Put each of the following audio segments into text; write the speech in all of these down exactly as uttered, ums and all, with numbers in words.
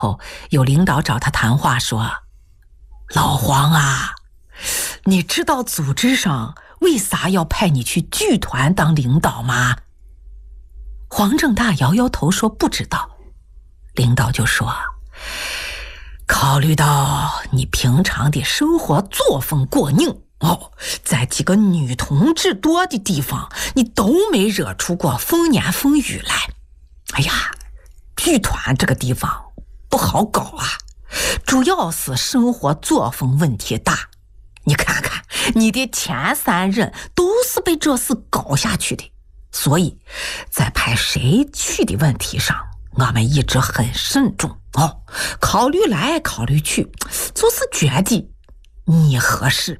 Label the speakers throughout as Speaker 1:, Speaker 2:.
Speaker 1: 后有领导找他谈话说：“老黄啊，你知道组织上为啥要派你去剧团当领导吗？”黄正大摇摇头说不知道。领导就说：“考虑到你平常的生活作风过硬哦，在几个女同志多的地方，你都没惹出过风言风语来。哎呀，剧团这个地方不好搞啊，主要是生活作风问题大。你看看，你的前三任都是被这事搞下去的，所以在派谁去的问题上，我们一直很慎重哦，考虑来考虑去，就是觉得你合适。”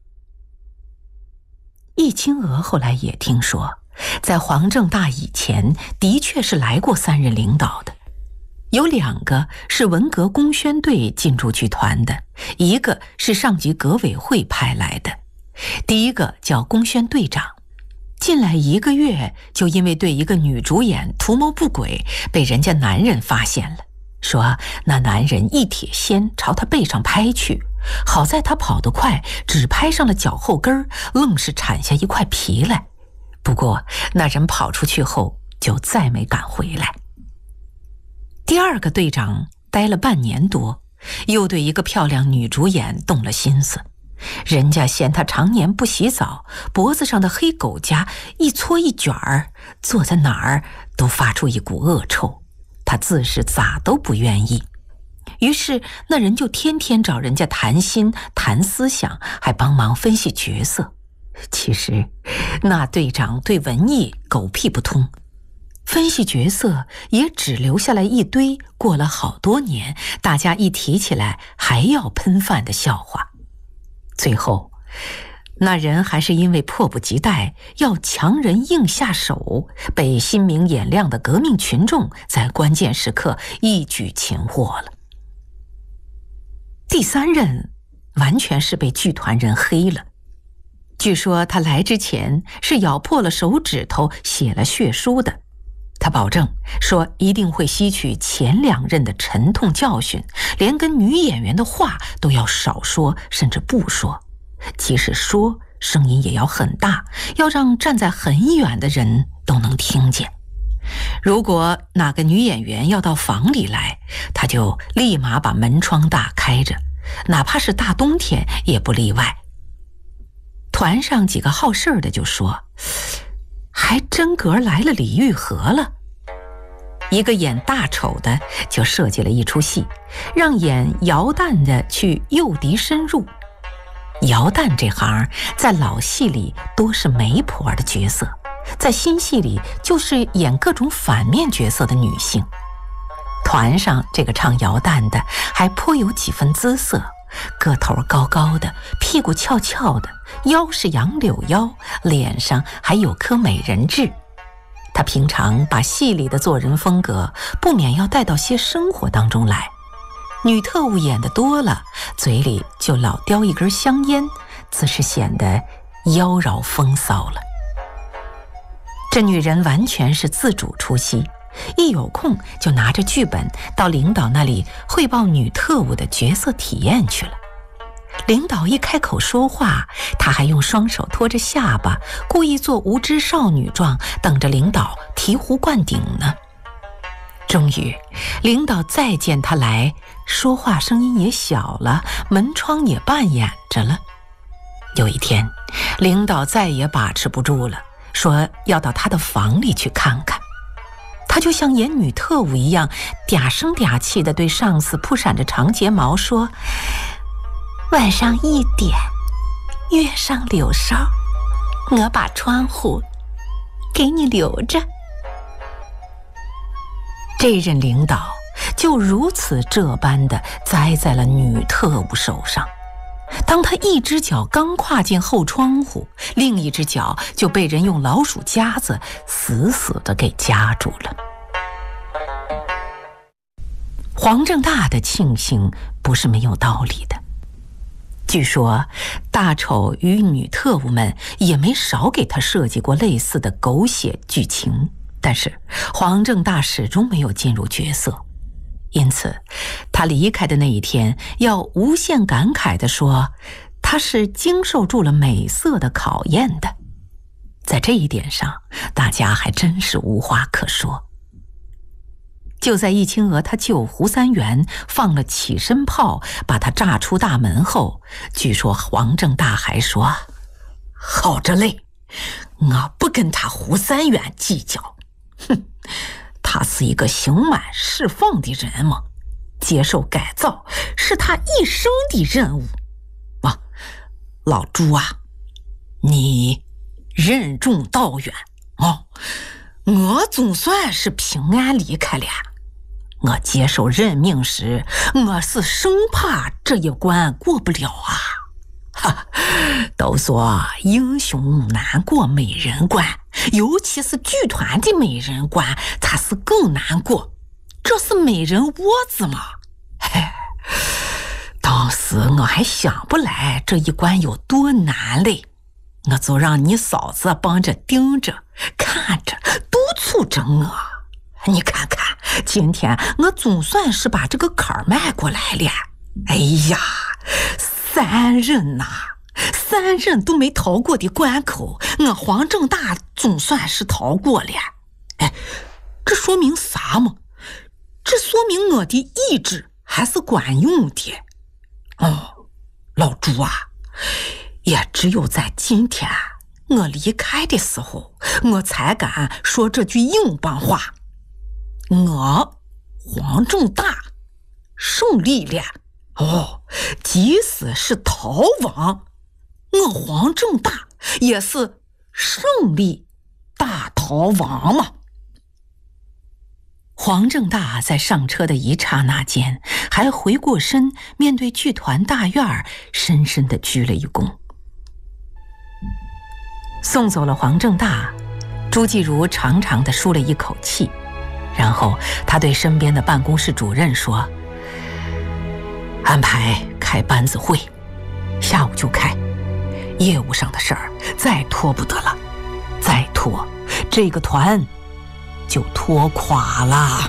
Speaker 1: 易清娥后来也听说，在黄正大以前的确是来过三任领导的，有两个是文革工宣队进驻剧团的，一个是上级革委会派来的。第一个叫工宣队长，进来一个月就因为对一个女主演图谋不轨，被人家男人发现了，说那男人一铁锨朝他背上拍去，好在他跑得快，只拍上了脚后跟，愣是铲下一块皮来。不过那人跑出去后就再没敢回来。第二个队长待了半年多，又对一个漂亮女主演动了心思。人家嫌他常年不洗澡，脖子上的黑狗夹一搓一卷儿，坐在哪儿都发出一股恶臭，他自是咋都不愿意。于是那人就天天找人家谈心谈思想，还帮忙分析角色。其实那队长对文艺狗屁不通，分析角色也只留下来一堆过了好多年大家一提起来还要喷饭的笑话。最后那人还是因为迫不及待要强人硬下手，被心明眼亮的革命群众在关键时刻一举擒获了。第三任完全是被剧团人黑了，据说他来之前是咬破了手指头写了血书的。他保证说一定会吸取前两任的沉痛教训，连跟女演员的话都要少说，甚至不说，即使说声音也要很大，要让站在很远的人都能听见。如果哪个女演员要到房里来，他就立马把门窗大开着，哪怕是大冬天也不例外。团上几个好事儿的就说，还真格来了李玉和了。一个演大丑的就设计了一出戏，让演姚旦的去诱敌深入。姚旦这行在老戏里多是媒婆的角色，在新戏里就是演各种反面角色的女性。团上这个唱姚旦的还颇有几分姿色，个头高高的，屁股翘翘的，腰是杨柳腰，脸上还有颗美人痣。他平常把戏里的做人风格不免要带到些生活当中来，女特务演的多了，嘴里就老叼一根香烟，自是显得妖娆风骚了。这女人完全是自主出席，一有空就拿着剧本到领导那里汇报女特务的角色体验去了。领导一开口说话，她还用双手托着下巴，故意做无知少女状，等着领导醍醐灌顶呢。终于领导再见她来，说话声音也小了，门窗也半掩着了。有一天领导再也把持不住了，说要到她的房里去看看。她就像演女特务一样，嗲声嗲气地对上司扑闪着长睫毛说，晚上一点约上柳梢，我把窗户给你留着。这任领导就如此这般的栽在了女特务手上。当他一只脚刚跨进后窗户，另一只脚就被人用老鼠夹子死死地给夹住了。黄正大的庆幸不是没有道理的。据说大丑与女特务们也没少给他设计过类似的狗血剧情，但是黄正大始终没有进入角色。 因此他离开的那一天要无限感慨地说，他是经受住了美色的考验的。在这一点上，大家还真是无话可说。就在易清娥他舅胡三元放了起身炮，把他炸出大门后，据说黄正大还说，好着嘞，我不跟他胡三元计较，哼，他是一个刑满释放的人嘛，接受改造是他一生的任务。啊，老朱啊，你任重道远哦，我总算是平安离开了。我接受任命时，我是生怕这一关过不了啊。哈，都说英雄难过美人关，尤其是剧团的美人关，它是更难过。这是美人窝子嘛。嘿，当时我还想不来这一关有多难嘞，我就让你嫂子帮着盯着看着督促着我。你看看，今天我总算是把这个坎儿迈过来了。哎呀，三人呐、啊，三人都没逃过的关口，我黄正大总算是逃过了。哎，这说明啥嘛？这说明我的意志还是管用的。哦，老朱啊，也只有在今天我离开的时候，我才敢说这句硬邦话。我黄正大胜利了。哦，即使是逃亡，我黄正大也是胜利大逃亡嘛。黄正大在上车的一刹那间，还回过身面对剧团大院，深深地鞠了一躬。送走了黄正大，朱继儒长长地舒了一口气，然后他对身边的办公室主任说，安排开班子会，下午就开，业务上的事儿再拖不得了，再拖这个团就拖垮了。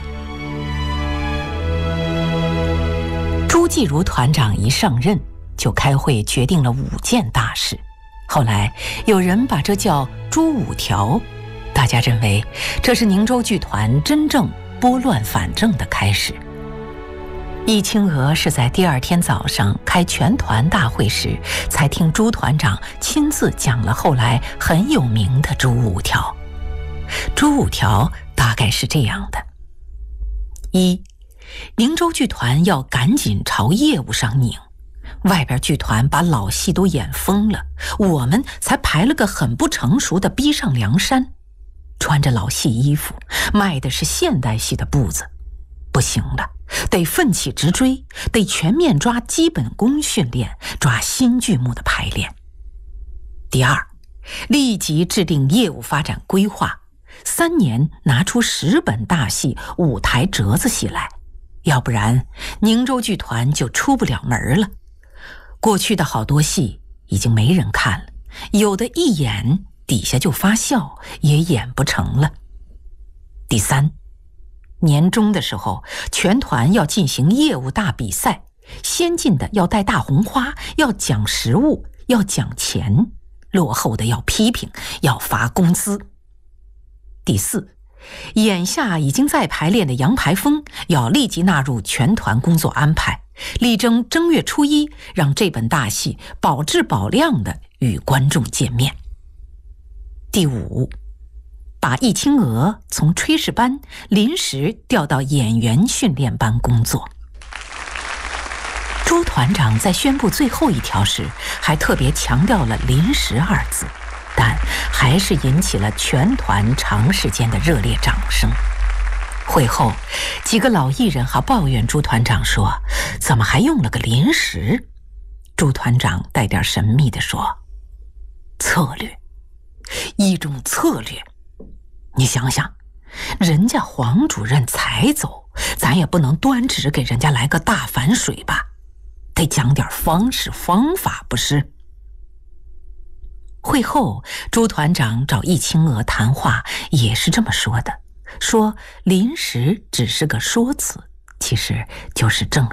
Speaker 1: 朱继儒团长一上任就开会决定了五件大事，后来有人把这叫朱五条，大家认为这是宁州剧团真正拨乱反正的开始。易清娥是在第二天早上开全团大会时，才听朱团长亲自讲了后来很有名的朱五条。朱五条大概是这样的：一，宁州剧团要赶紧朝业务上拧，外边剧团把老戏都演疯了，我们才排了个很不成熟的逼上梁山，穿着老戏衣服，迈的是现代戏的步子，不行了，得奋起直追，得全面抓基本功训练，抓新剧目的排练。第二，立即制定业务发展规划，三年拿出十本大戏、五台折子戏来，要不然宁州剧团就出不了门了。过去的好多戏已经没人看了，有的一演底下就发笑，也演不成了。第三，年终的时候，全团要进行业务大比赛，先进的要带大红花，要奖实物，要奖钱，落后的要批评，要发工资。第四，眼下已经在排练的杨排风要立即纳入全团工作安排，力争正月初一让这本大戏保质保量的与观众见面。第五，把易清娥从炊事班临时调到演员训练班工作。朱团长在宣布最后一条时，还特别强调了临时二字，但还是引起了全团长时间的热烈掌声。会后，几个老艺人还抱怨朱团长说，怎么还用了个临时？朱团长带点神秘地说，策略，一种策略。你想想，人家黄主任才走，咱也不能端直给人家来个大反水吧，得讲点方式方法，不是？会后，朱团长找易清娥谈话也是这么说的，说临时只是个说辞， 其实就是郑